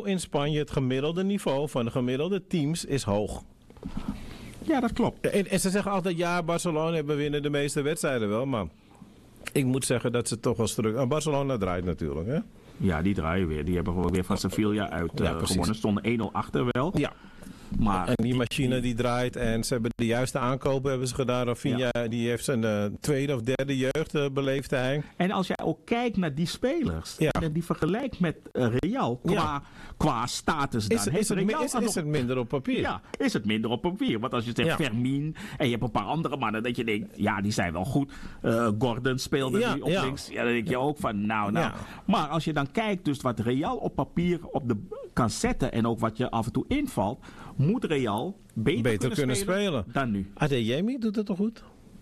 niveau in Spanje, het gemiddelde niveau van de gemiddelde teams is hoog. Ja, dat klopt. En ze zeggen altijd, ja, Barcelona winnen de meeste wedstrijden wel, maar ik moet zeggen dat ze toch wel terug. Barcelona draait natuurlijk, hè? Ja, die draaien weer. Die hebben gewoon weer van Sevilla uit gewonnen. Stonden 1-0 achter wel. Ja. Maar en die machine die draait en ze hebben de juiste aankopen hebben ze gedaan. Rafinha die heeft zijn tweede of derde jeugd beleefd hij. En als jij ook kijkt naar die spelers en die vergelijkt met Real qua status dan. Is het minder op papier? Ja, is het minder op papier. Want als je zegt Fermin en je hebt een paar andere mannen dat je denkt, ja, die zijn wel goed. Gordon speelde nu op links. Ja, dan denk je ook van nou. Ja. Maar als je dan kijkt dus wat Real op papier kan zetten en ook wat je af en toe invalt, moet Real beter kunnen spelen dan nu. Adeyemi doet het toch goed?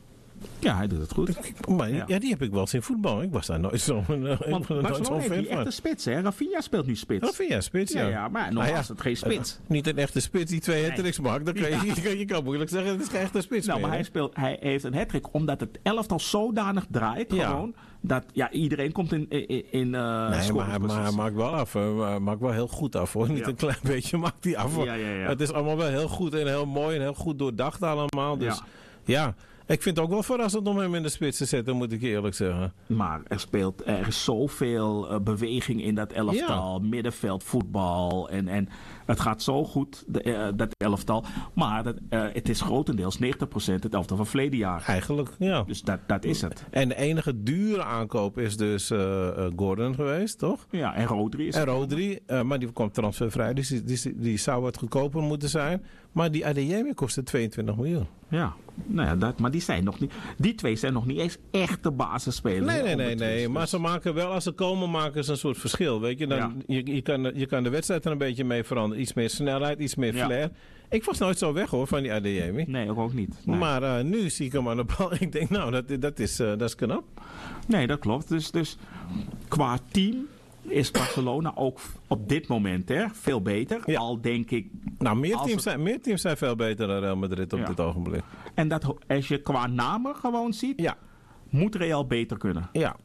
Ja, hij doet het goed. Maar die heb ik wel zien voetballen. Ik was daar nooit zo'n Barcelona heeft niet echt een spits, hè? Rafinha speelt nu spits. Rafinha spits, ja. Ja, maar nog was het geen spits. Niet een echte spits die 2 hat-tricks maakt. Dan je kan moeilijk zeggen, het is geen echte spits meer. Maar hij heeft een hat-trick omdat het elftal zodanig draait gewoon. Dat iedereen komt in nee, maar hij maakt wel af. Hij maakt wel heel goed af, hoor. Niet een klein beetje maakt hij af. Ja. Het is allemaal wel heel goed en heel mooi en heel goed doordacht allemaal. Dus ja. Ik vind het ook wel verrassend om hem in de spits te zetten, moet ik eerlijk zeggen. Maar er is zoveel beweging in dat elftal. Ja. Middenveld, voetbal. En het gaat zo goed, dat elftal. Maar het is grotendeels 90% het elftal van verleden jaar. Eigenlijk, ja. Dus dat is het. En de enige dure aankoop is dus Gordon geweest, toch? Ja, en Rodri maar die komt transfervrij. Dus die zou wat goedkoper moeten zijn. Maar die Adeyemi kostte 22 miljoen. Ja, nou ja, maar die zijn nog niet. Die twee zijn nog niet eens echte basisspelers. Nee. Maar ze maken wel, als ze komen, maken ze een soort verschil. Weet je, dan, je kan de wedstrijd er een beetje mee veranderen. Iets meer snelheid, iets meer flair. Ik was nooit zo weg, hoor, van die Adeyemi. Nee, ook niet. Nee. Maar nu zie ik hem aan de bal. Ik denk, nou, dat is knap. Nee, dat klopt. Dus qua team is Barcelona ook op dit moment veel beter. Ja. Al denk ik. Nou, meer teams zijn veel beter dan Real Madrid op dit ogenblik. En dat als je qua namen gewoon ziet, moet Real beter kunnen. Ja.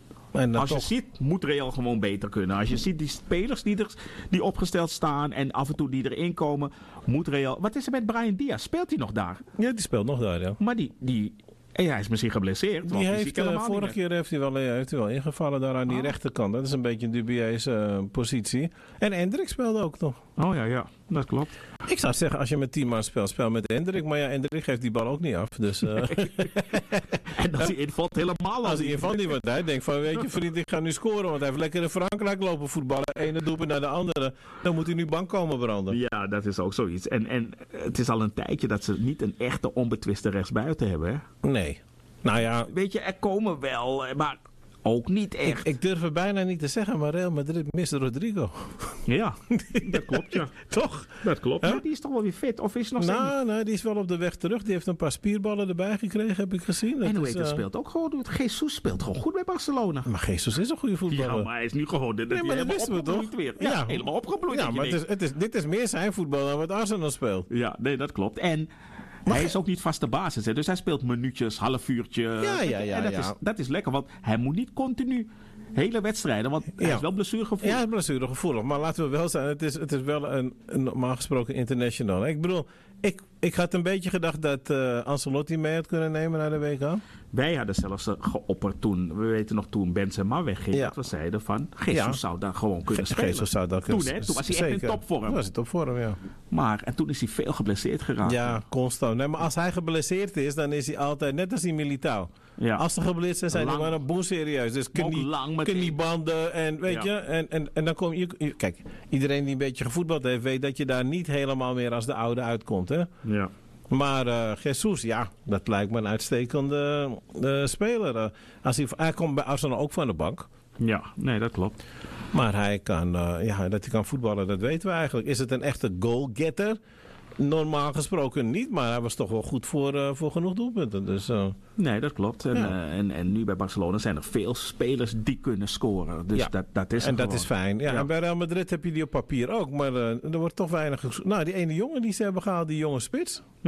Als je ziet, moet Real gewoon beter kunnen. Als je ziet die spelers die opgesteld staan en af en toe die erin komen, moet Real. Wat is er met Brahim Diaz? Speelt hij nog daar? Ja, die speelt nog daar, ja. Maar hij is misschien geblesseerd. Vorige keer heeft hij wel ingevallen daar aan die rechterkant. Dat is een beetje een dubieuze positie. En Endrick speelde ook nog. Oh ja, dat klopt. Ik zou zeggen, als je met 10 man speelt, speel met Endrick. Maar ja, Endrick geeft die bal ook niet af. Dus, en als hij invalt helemaal. Als hij invalt niet, want hij denkt van, weet je vriend, ik ga nu scoren. Want hij heeft lekker in Frankrijk lopen voetballen. Ene doelpunt naar de andere. Dan moet hij nu bank komen branden. Ja, dat is ook zoiets. En het is al een tijdje dat ze niet een echte onbetwiste rechtsbuiten hebben, hè? Nee. Nou ja. Weet je, er komen wel, maar ook niet echt. Ik durf het bijna niet te zeggen, maar Real Madrid mist Rodrigo. Ja, dat klopt, ja. Toch? Dat klopt. Maar die is toch wel weer fit? Of is nog nou, die is wel op de weg terug. Die heeft een paar spierballen erbij gekregen, heb ik gezien. En hoe heet het, speelt ook gewoon goed. Jesus speelt gewoon goed bij Barcelona. Maar Jesus is een goede voetballer. Ja, maar hij is nu gewoon maar dat wisten we toch? Weer. Ja, helemaal opgebloeid. Ja, maar dit is meer zijn voetbal dan wat Arsenal speelt. Ja, nee, dat klopt. En hij is ook niet vaste basis, hè? Dus hij speelt minuutjes, half uurtje. Ja. Dat is lekker, want hij moet niet continu hele wedstrijden, want hij is wel blessuregevoelig. Ja, hij is blessuregevoelig, maar laten we wel zijn, het is wel een normaal gesproken international. Ik bedoel, ik had een beetje gedacht dat Ancelotti mee had kunnen nemen naar de WK. Wij hadden zelfs geopperd toen, we weten nog toen Benzema wegging, dat we zeiden van, Jesus zou daar gewoon kunnen spelen. Jesus zou daar kunnen spelen. Toen was hij echt in topvorm. Toen was hij topvorm, ja. Maar, en toen is hij veel geblesseerd geraakt. Ja, constant. Nee, maar als hij geblesseerd is, dan is hij altijd, net als die Militao. Ja. Als ze geblesseerd zijn, die waren boel serieus. Dus kniebanden en weet je. En dan kom je. Kijk, iedereen die een beetje gevoetbald heeft, weet dat je daar niet helemaal meer als de oude uitkomt. Hè? Ja. Maar Jesus, dat lijkt me een uitstekende speler. Hij komt bij Arsenal ook van de bank. Ja, nee, dat klopt. Maar hij kan, dat hij kan voetballen, dat weten we eigenlijk. Is het een echte goalgetter? Normaal gesproken niet, maar hij was toch wel goed voor genoeg doelpunten. Dus, nee, dat klopt. En nu bij Barcelona zijn er veel spelers die kunnen scoren. Dus dat is en dat is fijn. Ja, en bij Real Madrid heb je die op papier ook. Maar er wordt toch weinig... Nou, die ene jongen die ze hebben gehaald, die jonge spits. Ja.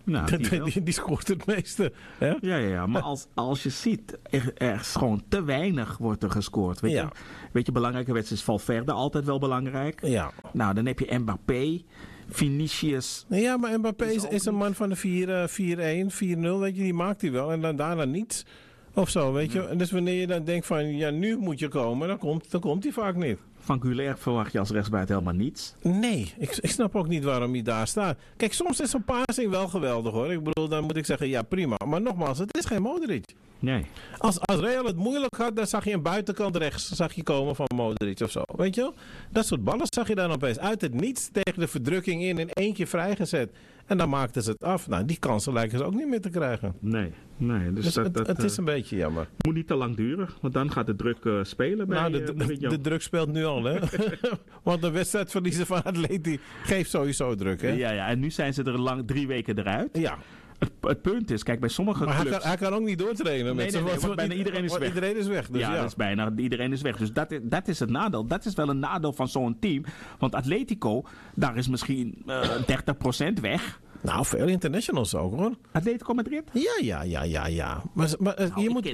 Nou, die scoort het meeste. Hè? Ja, maar als je ziet, er is gewoon te weinig wordt er gescoord. Weet je, belangrijke wedstrijd is Valverde altijd wel belangrijk. Ja. Nou, dan heb je Mbappé, Vinicius. Ja, maar Mbappé is een man van de 4-1, 4-0, weet je, die maakt hij wel. En dan daarna niets. Of zo, weet je. En dus wanneer je dan denkt van, ja, nu moet je komen, dan komt hij vaak niet. Van Gulaert verwacht je als rechtsbuiten helemaal niets. Nee, ik snap ook niet waarom hij daar staat. Kijk, soms is zo'n passing wel geweldig, hoor. Ik bedoel, dan moet ik zeggen, ja, prima. Maar nogmaals, het is geen Modric. Nee. Als Real het moeilijk had, dan zag je een buitenkant rechts komen van Modric of zo. Weet je wel? Dat soort ballen zag je dan opeens uit het niets tegen de verdrukking in één keer vrijgezet. En dan maakten ze het af. Nou, die kansen lijken ze ook niet meer te krijgen. Nee. Dus het is een beetje jammer. Moet niet te lang duren, want dan gaat de druk spelen. De druk speelt nu al, hè? Want de wedstrijd verliezen van Atleti geeft sowieso druk, hè? Ja, en nu zijn ze er 3 weken eruit. Ja. Het punt is, kijk, bij sommige clubs... Hij kan ook niet doortrainen. Want bijna iedereen is weg. Iedereen is weg. Dus ja, dat is bijna iedereen is weg. Dus dat is het nadeel. Dat is wel een nadeel van zo'n team. Want Atletico, daar is misschien 30% weg. Nou, veel internationals ook, hoor. Atletico Madrid? Ja. Maar je moet...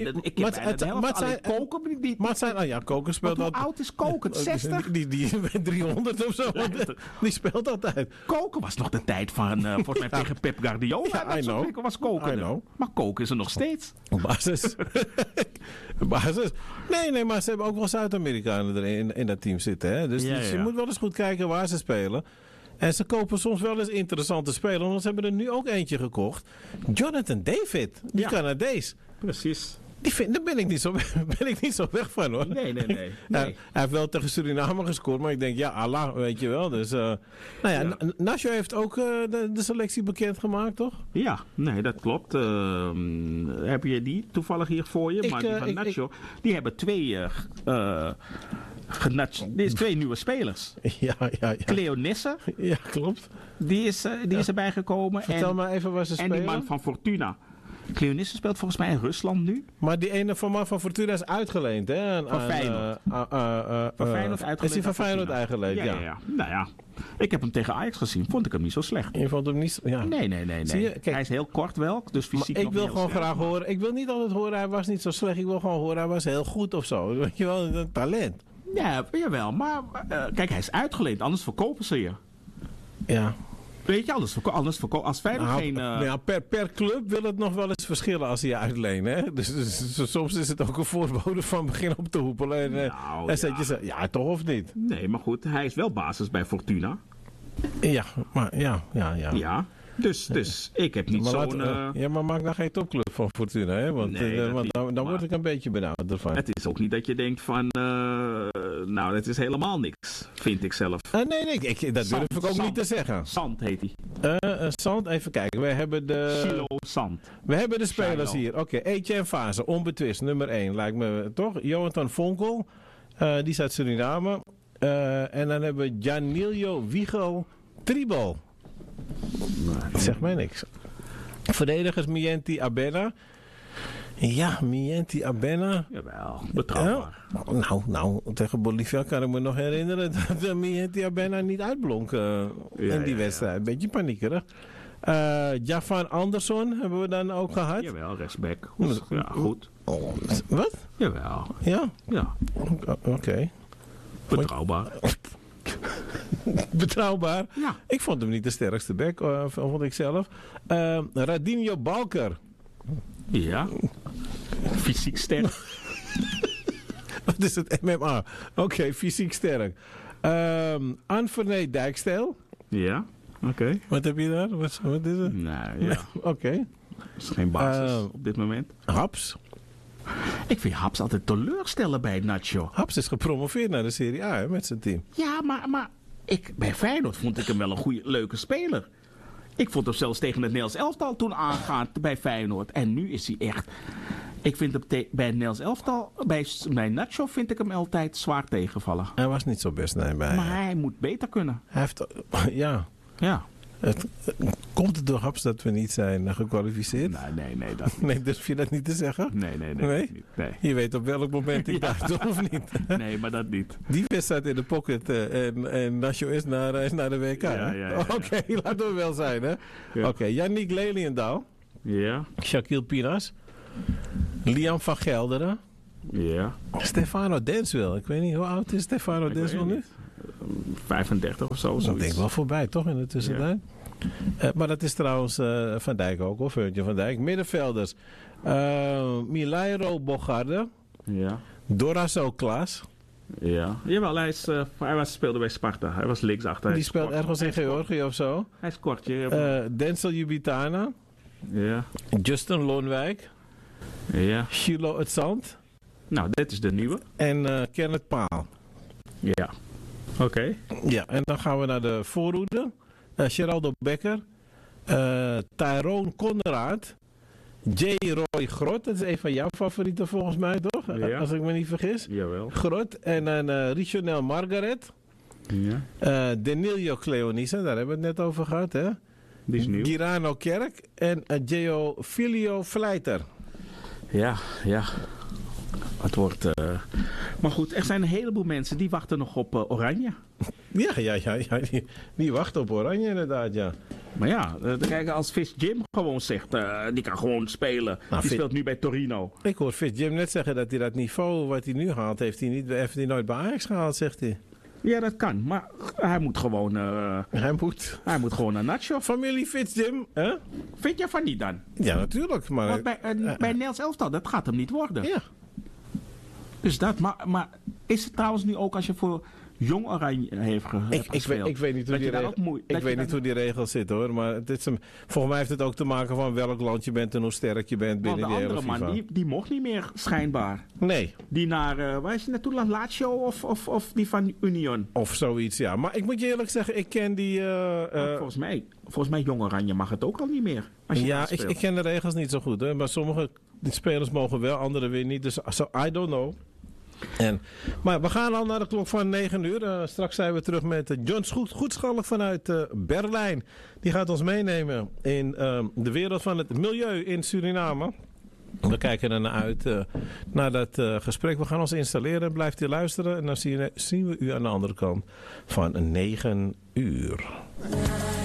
Koken speelt al... Hoe oud is Koken? 60? Die 300 of zo. Die speelt altijd. Koken was nog de tijd van, volgens mij tegen Pep Guardiola. Ja, I know. Was Koken. Maar Koken is er nog steeds. Basis. Nee, maar ze hebben ook wel Zuid-Amerikanen erin in dat team zitten. Hè? Dus je moet wel eens goed kijken waar ze spelen. En ze kopen soms wel eens interessante spelers. Want ze hebben er nu ook eentje gekocht. Jonathan David, die Canadees. Precies. Daar ben ik niet zo weg van, hoor. Nee. Hij heeft wel tegen Suriname gescoord, maar ik denk, ja, Allah, weet je wel. Dus, Nacho heeft ook de selectie bekendgemaakt, toch? Ja, nee, dat klopt. Heb je die toevallig hier voor je? Maar die van Nacho, die hebben 2... Dit is 2 nieuwe spelers. Ja. Cleo Nisse. Ja, klopt. Die is erbij gekomen. Vertel me even waar ze spelen. En die man van Fortuna. Cleo Nisse speelt volgens mij in Rusland nu. Maar die ene man van Fortuna is uitgeleend, hè? Van Feyenoord. Van Feyenoord uitgeleend. Is hij van Feyenoord uitgeleend? Ja. Nou ja. Ik heb hem tegen Ajax gezien. Vond ik hem niet zo slecht. Je vond hem niet... Ja. Nee. Zie je, kijk, hij is heel kort wel. Dus fysiek ik wil gewoon graag horen... Ik wil niet altijd horen hij was niet zo slecht. Ik wil gewoon horen hij was heel goed of zo. Weet je wel, een talent. Ja, jawel. Maar kijk, hij is uitgeleend. Anders verkopen ze je. Ja. Weet je, anders verkopen als Feyenoord geen... Per club wil het nog wel eens verschillen als hij uitleent. Hè? Dus soms is het ook een voorbode van begin op te hoepelen. En zet je ze... Ja, toch of niet? Nee, maar goed. Hij is wel basis bij Fortuna. Ja, maar ja. Ja. Dus ik heb niet zo'n... maar maak nou geen topclub van Fortuna, hè? Want dan word ik een beetje benauwd ervan. Het is ook niet dat je denkt van... nou, het is helemaal niks, vind ik zelf. Nee, dat durf ik ook niet te zeggen. Sand heet hij. Sand, even kijken. We hebben de... Silo Sand. We hebben de spelers hier. Oké, Etienne Fase, onbetwist, nummer 1, lijkt me toch? Jonathan Vonkel, die is uit Suriname. En dan hebben we Janilio Wiegel Tribal. Dat zegt mij niks. Verdedigers Mienti Abena. Ja, Mienti Abena. Jawel, betrouwbaar. Nou, tegen Bolivia kan ik me nog herinneren dat Mienti Abena niet uitblonk in die wedstrijd. Een beetje paniekerig. Javan Andersson hebben we dan ook gehad. Jawel, rechtsback. Ja, goed. Wat? Jawel. Ja? Ja. Oké. Betrouwbaar. Betrouwbaar? Ja. Ik vond hem niet de sterkste back, vond ik zelf. Radinho Balker. Ja. Fysiek sterk. Wat is het? MMA. Oké, fysiek sterk. Anne-Vernee Dijkstijl. Ja, oké. Wat heb je daar? Wat is het? Nou, ja. Oké. Dat is geen basis op dit moment. Haps. Ik vind Haps altijd teleurstellen bij Nacho. Haps is gepromoveerd naar de Serie A, hè, met zijn team. Ja, maar bij Feyenoord vond ik hem wel een leuke speler. Ik vond hem zelfs tegen het Nederlands elftal toen aangaan bij Feyenoord. En nu is hij echt... Ik vind hem bij het Nederlands elftal, bij Nacho vind ik hem altijd zwaar tegenvallen. Hij was niet zo best, nee. Maar hij moet beter kunnen. Hij heeft... Ja. Ja. Komt het door Haps dat we niet zijn gekwalificeerd? Nee, dat niet. Nee, durf je dat niet te zeggen? Nee? Niet. Nee. Je weet op welk moment ik daar toch of niet? Nee, maar dat niet. Die wedstrijd in de pocket en Nacho is naar de WK. Ja. Oké, laten we wel zijn, hè? Ja. Oké, Yannick Leliendaal. Ja. Shaquille Pinas. Liam van Gelderen. Ja. Stefano Denswil. Ik weet niet, hoe oud is Stefano Denswil nu? 35 of zo. Dat denk ik wel voorbij, toch, in de tussentijd? Ja. Maar dat is trouwens Van Dijk ook, of Virgil van Dijk. Middenvelders. Milairo Bogarde. Ja. Dorazo Klaas. Ja. Jawel, hij speelde bij Sparta. Hij was linksachter. Die speelt ergens in Georgië of zo. Hij is kortje. Denzel Jubitana. Ja. Justin Loonwijk. Ja. Shilo Het Zand. Nou, dit is de nieuwe. En Kenneth Paal. Ja. Oké. Ja, en dan gaan we naar de voorhoede. Geraldo Becker. Tyrone Conrad. J. Roy Grot. Dat is een van jouw favorieten volgens mij, toch? Ja. Als ik me niet vergis. Jawel. Grot. En dan Richonel Margaret. Ja. Denilio Cleonisa. Daar hebben we het net over gehad, hè? Die is nieuw. Girano Kerk. En Geo Filio Vleiter. Ja. Het wordt... Maar goed, er zijn een heleboel mensen die wachten nog op Oranje. Ja. Die wachten op Oranje inderdaad, ja. Maar ja, kijk, als Fitz Jim gewoon zegt, die kan gewoon spelen. Die speelt nu bij Torino. Ik hoor Fitz Jim net zeggen dat hij dat niveau wat hij nu haalt, heeft hij nooit bij Ajax gehaald, zegt hij. Ja, dat kan. Maar hij moet gewoon... Hij moet gewoon naar Nacho. Familie Fitz Jim, hè? Vind je van niet dan? Ja, natuurlijk. Maar want bij Nels Elftal, dat gaat hem niet worden. Ja. Dus dat, maar is het trouwens nu ook als je voor Jong Oranje heeft gespeeld? Ik weet niet hoe die regels zitten, hoor. Maar volgens mij heeft het ook te maken van welk land je bent en hoe sterk je bent binnen die hele FIFA. De andere man, die mocht niet meer, schijnbaar. Nee. Die naar, waar is je naartoe? Lazio of die van Union? Of zoiets, ja. Maar ik moet je eerlijk zeggen, ik ken die... volgens mij Jong Oranje mag het ook al niet meer. Ja, ik ken de regels niet zo goed, hè. Maar sommige spelers mogen wel, anderen weer niet. Dus I don't know. Maar we gaan al naar de klok van 9 uur. Straks zijn we terug met John Goedschalk vanuit Berlijn. Die gaat ons meenemen in de wereld van het milieu in Suriname. We kijken er naar uit naar dat gesprek. We gaan ons installeren. Blijft u luisteren. En dan zien we u aan de andere kant van 9 uur.